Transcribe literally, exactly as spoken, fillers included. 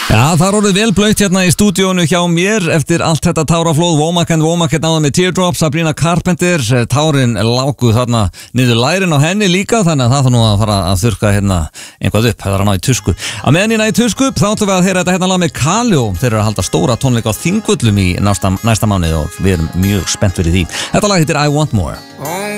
Já, það er orðið vel blautt hérna í stúdíónu hjá mér eftir allt þetta táraflóð. Womack and Womack hérna áður með Teardrops, Sabrina Carpenter. Tárin lágu þarna niður lærin á henni líka, þannig að það þarf nú að fara að þurrka hérna einhvað upp, það er að ná í tusku. Að meðan ég ná í tusku, þá ætlum við að heyra þetta hérna lag með Kaleo. Þeir eru að halda stóra tónleika á Þingvöllum í næsta, næsta mánuð og við erum mjög spennt fyrir því. Þetta lag heitir I Want More.